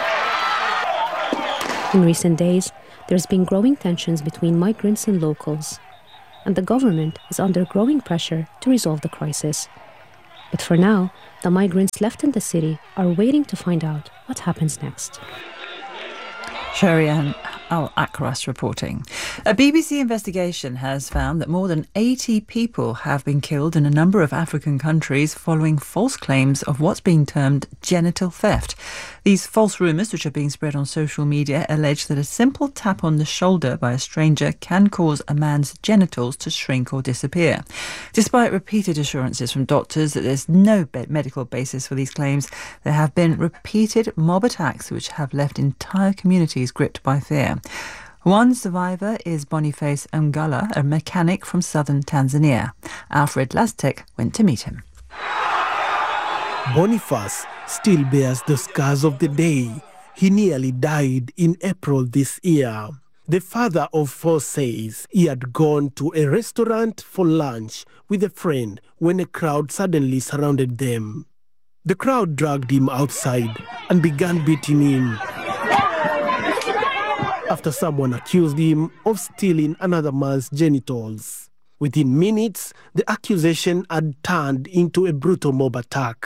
In recent days, there's been growing tensions between migrants and locals, and the government is under growing pressure to resolve the crisis. But for now, the migrants left in the city are waiting to find out what happens next. Sharian Al-Akras reporting. A B B C investigation has found that more than eighty people have been killed in a number of African countries following false claims of what's being termed genital theft. These false rumours, which are being spread on social media, allege that a simple tap on the shoulder by a stranger can cause a man's genitals to shrink or disappear. Despite repeated assurances from doctors that there's no medical basis for these claims, there have been repeated mob attacks which have left entire communities gripped by fear. One survivor is Boniface Mgala, a mechanic from southern Tanzania. Alfred Lastek went to meet him. Boniface still bears the scars of the day. He nearly died in April this year. The father of four says he had gone to a restaurant for lunch with a friend when a crowd suddenly surrounded them. The crowd dragged him outside and began beating him after someone accused him of stealing another man's genitals. Within minutes, the accusation had turned into a brutal mob attack.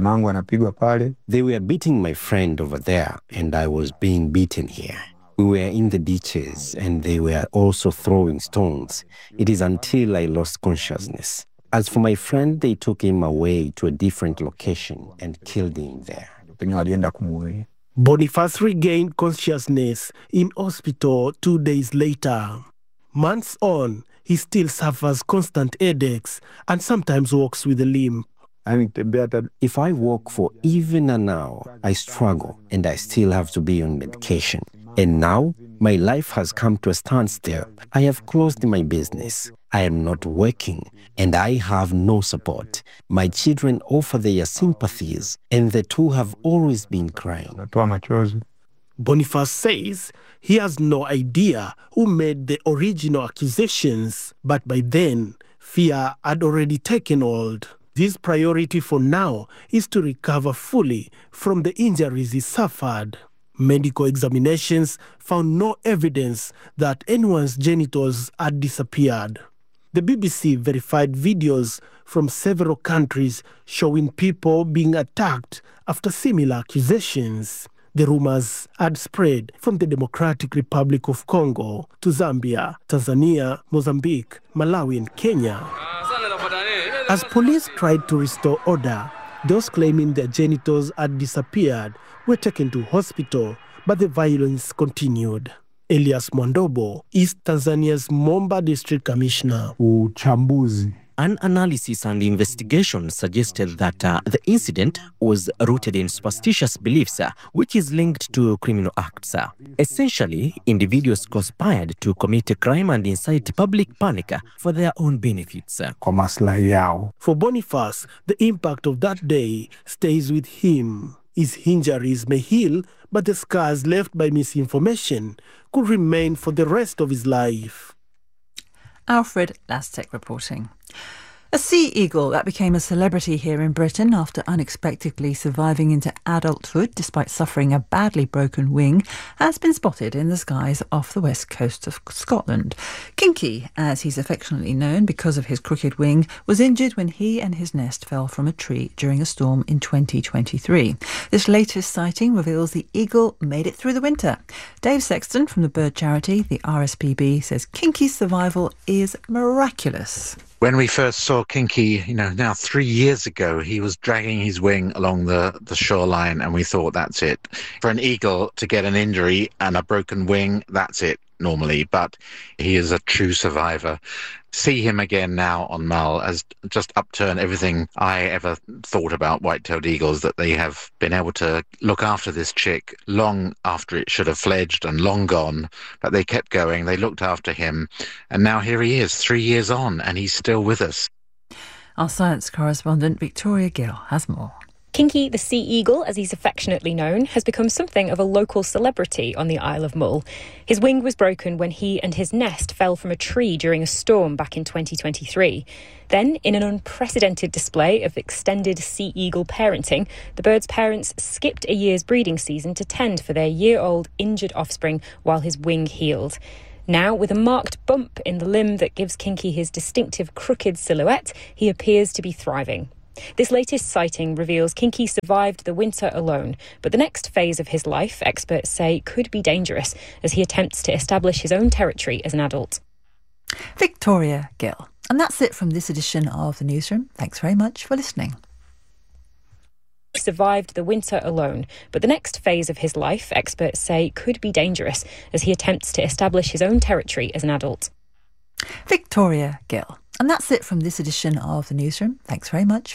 They were beating my friend over there, and I was being beaten here. We were in the ditches, and they were also throwing stones. It is until I lost consciousness. As for my friend, they took him away to a different location and killed him there. Boniface regained consciousness in hospital two days later. Months on, he still suffers constant headaches and sometimes walks with a limp. If I walk for even an hour, I struggle and I still have to be on medication. And now, my life has come to a standstill. I have closed my business. I am not working and I have no support. My children offer their sympathies and the two have always been crying. Boniface says he has no idea who made the original accusations, but by then, fear had already taken hold. His priority for now is to recover fully from the injuries he suffered. Medical examinations found no evidence that anyone's genitals had disappeared. The B B C verified videos from several countries showing people being attacked after similar accusations. The rumors had spread from the Democratic Republic of Congo to Zambia, Tanzania, Mozambique, Malawi, and Kenya. As police tried to restore order, those claiming their genitals had disappeared were taken to hospital, but the violence continued. Elias Mwandobo is Tanzania's Momba District Commissioner. An analysis and investigation suggested that uh, the incident was rooted in superstitious beliefs, uh, which is linked to criminal acts. Uh. Essentially, individuals conspired to commit a crime and incite public panic uh, for their own benefits. Uh. For Boniface, the impact of that day stays with him. His injuries may heal, but the scars left by misinformation could remain for the rest of his life. Alfred Lastek reporting. A sea eagle that became a celebrity here in Britain after unexpectedly surviving into adulthood despite suffering a badly broken wing has been spotted in the skies off the west coast of Scotland. Kinky, as he's affectionately known because of his crooked wing, was injured when he and his nest fell from a tree during a storm in twenty twenty-three. This latest sighting reveals the eagle made it through the winter. Dave Sexton from the bird charity, the R S P B, says Kinky's survival is miraculous. When we first saw Kinky, you know, now three years ago, he was dragging his wing along the, the shoreline, and we thought, that's it. For an eagle to get an injury and a broken wing, that's it normally, but he is a true survivor. See him again now on Mull has just upturned everything I ever thought about white-tailed eagles, that they have been able to look after this chick long after it should have fledged and long gone, but they kept going, they looked after him, and now here he is, three years on, and he's still with us. Our science correspondent Victoria Gill has more. Kinky the sea eagle, as he's affectionately known, has become something of a local celebrity on the Isle of Mull. His wing was broken when he and his nest fell from a tree during a storm back in twenty twenty-three. Then, in an unprecedented display of extended sea eagle parenting, the bird's parents skipped a year's breeding season to tend for their year-old injured offspring while his wing healed. Now, with a marked bump in the limb that gives Kinky his distinctive crooked silhouette, he appears to be thriving. This latest sighting reveals Kinky survived the winter alone, but the next phase of his life, experts say, could be dangerous as he attempts to establish his own territory as an adult. Victoria Gill. And that's it from this edition of The Newsroom. Thanks very much for listening. He survived the winter alone, but the next phase of his life, experts say, could be dangerous as he attempts to establish his own territory as an adult. Victoria Gill. And that's it from this edition of The Newsroom. Thanks very much.